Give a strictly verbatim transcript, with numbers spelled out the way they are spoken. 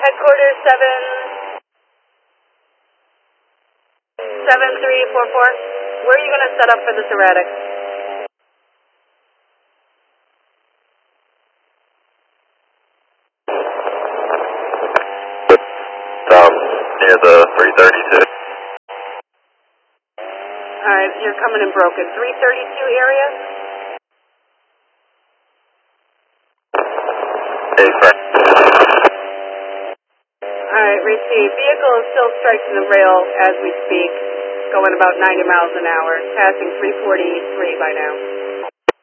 headquarters seven, seven three four four. Where are you going to set up for this erratic? Um, near the three thirty-two. Alright, you're coming in broken. three thirty-two area? Hey, friend. Alright, receive. Vehicle is still striking the rail as we speak, going about ninety miles an hour, passing three forty-three by now.